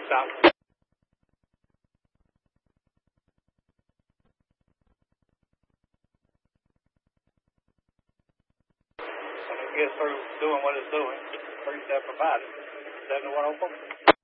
Stop. When it gets through doing what it's doing, 3 step provided. 7104.